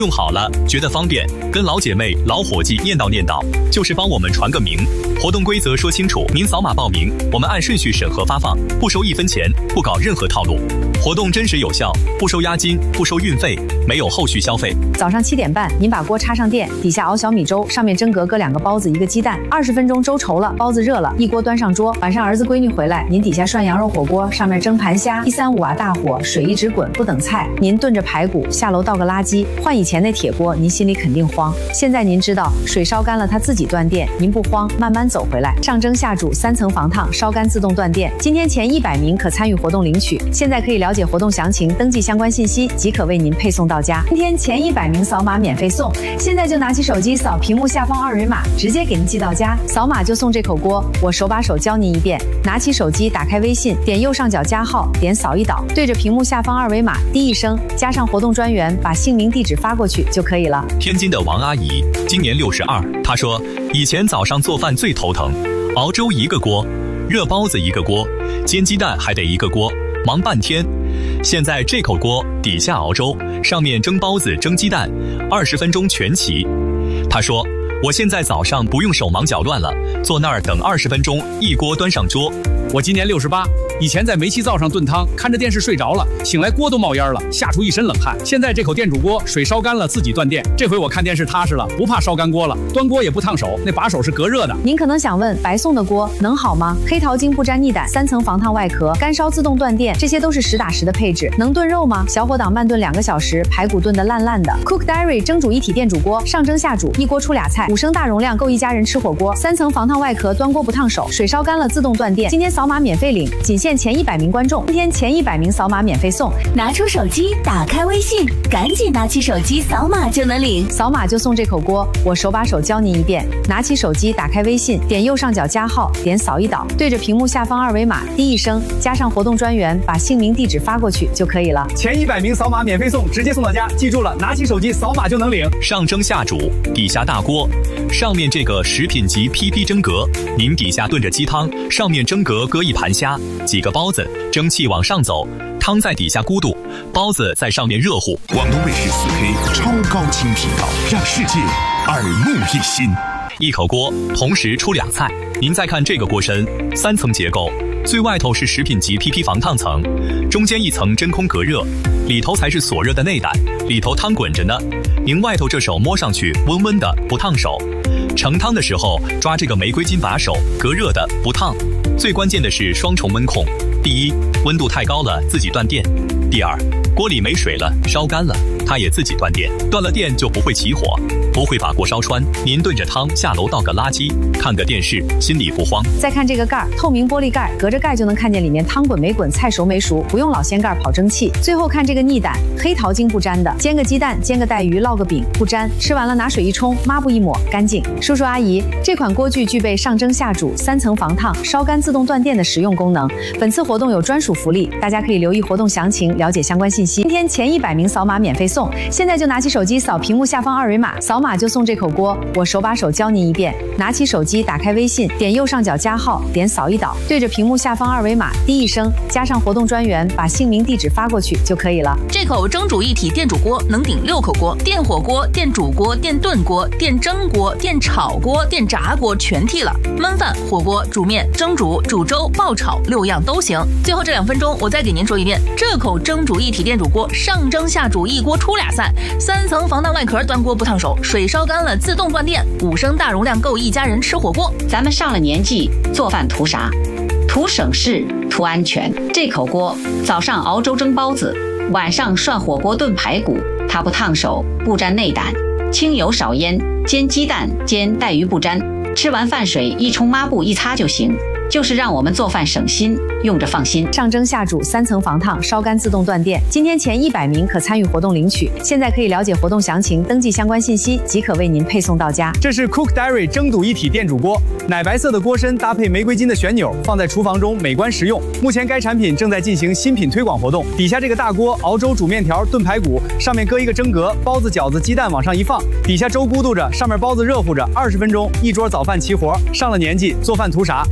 用好了，觉得方便，跟老姐妹、老伙计念叨，就是帮我们传个名。活动规则说清楚，您扫码报名，我们按顺序审核发放，不收1分钱，不搞任何套路。活动真实有效，不收押金，不收运费，没有后续消费。 早上7点半，您把锅插上电，底下熬小米粥，上面蒸格搁2个包子1个鸡蛋，20分钟粥稠了，包子热了，一锅端上桌。晚上儿子闺女回来，您底下涮羊肉火锅，上面蒸盘虾，135瓦大火，水一直滚，不等菜。您炖着排骨，下楼倒个垃圾，换以前那铁锅，您心里肯定慌。现在您知道水烧干了它自己断电，您不慌，慢慢走回来。上蒸下煮3层防烫，烧干自动断电。今天前100名可参与活动领取，现在可以了解活动详情，登记相关信息即可为您配送到家。今天前100名扫码免费送，现在就拿起手机扫屏幕下方2维码，直接给您寄到家。扫码就送这口锅，我手把手教您一遍。拿起手机，打开微信，点右上角加号，点扫一导，对着屏幕下方2维码滴一声，加上活动专员，把姓名地址发过去就可以了。 天津的王阿姨今年62，她说以前早上做饭最头疼，熬粥1个锅，热包子1个锅，煎鸡蛋还得1个锅，忙半天。现在这口锅底下熬粥，上面蒸包子蒸鸡蛋，20分钟全齐。她说我现在早上不用手忙脚乱了，坐那儿等20分钟，一锅端上桌。 我今年68，以前在煤气灶上炖汤，看着电视睡着了，醒来锅都冒烟了，吓出一身冷汗。现在这口电煮锅，水烧干了自己断电，这回我看电视踏实了，不怕烧干锅了，端锅也不烫手，那把手是隔热的。 您可能想问，白送的锅能好吗？黑桃精不沾腻胆，3层防烫外壳，干烧自动断电，这些都是实打实的配置。能炖肉吗？小火档慢炖2个小时，排骨炖得烂烂的。Cook Diary 蒸煮一体电煮锅，上蒸下煮，一锅出俩菜，5升大容量够一家人吃火锅，3层防烫外壳，端锅不烫手，水烧干了自动断电。今天扫码免费领，仅限前100名观众，今天前100名扫码免费送。 拿出手机，打开微信，赶紧拿起手机扫码就能领， 扫码就送这口锅，我手把手教您一遍。拿起手机，打开微信，点右上角加号，点扫一导，对着屏幕下方2维码滴一声，加上活动专员，把姓名地址发过去就可以了。 前100名扫码免费送，直接送到家，记住了，拿起手机扫码就能领。 上蒸下煮，底下大锅，上面这个食品级 PP 蒸格，您底下炖着鸡汤，上面蒸格搁一盘虾，几个包子，蒸汽往上走，汤在底下咕嘟，包子在上面热乎。 广东卫视4K 超高清频道，让世界耳目一新。 一口锅同时出2菜。您再看这个锅身，3层结构，最外头是食品级 PP 防烫层，中间一层真空隔热，里头才是锁热的内胆，里头汤滚着呢。您外头这手摸上去温温的，不烫手。盛汤的时候抓这个玫瑰金把手，隔热的，不烫。最关键的是双重温控，第一，温度太高了自己断电；第二，锅里没水了，烧干了，它也自己断电。断了电就不会起火，不会把锅烧穿。您炖着汤下楼倒个垃圾，看个电视，心里不慌。 再看这个盖，透明玻璃盖，隔着盖就能看见里面汤滚没滚，菜熟没熟，不用老掀盖跑蒸汽。最后看这个腻胆，黑桃精不沾的，煎个鸡蛋，煎个带鱼，烙个饼不沾，吃完了拿水一冲，抹布一抹，干净。叔叔阿姨，这款锅具具备上蒸下煮、3层防烫、烧干自动断电的实用功能。本次活动有专属福利，大家可以留意活动详情，了解相关信息。今天前100名扫码免费送，现在就拿起手机扫屏幕下方2维码，扫码就送这口锅，我手把手教您一遍。拿起手机，打开微信，点右上角加号，点扫一导，对着屏幕下方2维码滴一声，加上活动专员，把姓名地址发过去就可以了。 这口蒸煮一体电煮锅能顶6口锅，电火锅、电煮锅、电炖锅、电蒸锅、电炒锅、电炸锅全替了，焖饭、火锅、煮面、蒸煮、煮粥、爆炒6样都行。最后这2分钟，我再给您说一遍，这口蒸煮一体电煮锅上蒸下煮，一锅出俩菜，3层防弹外壳，端锅不烫手，水烧干了自动断电，5升大容量够一家人吃火锅。 咱们上了年纪，做饭图啥？图省事，图安全。这口锅早上熬粥蒸包子，晚上涮火锅炖排骨，它不烫手，不沾内胆，清油少烟，煎鸡蛋煎带鱼不沾，吃完饭水一冲抹布一擦就行。就是让我们做饭省心，用着放心。 上蒸下煮3层防烫，烧干自动断电。今天前100名可参与活动领取，现在可以了解活动详情，登记相关信息即可为您配送到家。 这是 Cook Diary 蒸煮一体电煮锅，奶白色的锅身搭配玫瑰金的旋钮，放在厨房中美观实用。目前该产品正在进行新品推广活动。底下这个大锅熬粥、煮面条、炖排骨，上面搁一个蒸格，包子、饺子、鸡蛋往上一放，底下粥咕嘟着，上面包子热乎着，20分钟一桌早饭齐活。上了年纪，做饭图啥？图省事。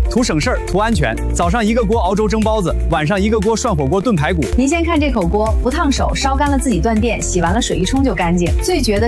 事儿，图安全。早上一个锅熬粥蒸包子，晚上一个锅涮火锅炖排骨。 您先看这口锅，不烫手，烧干了自己断电，洗完了水一冲就干净。最绝的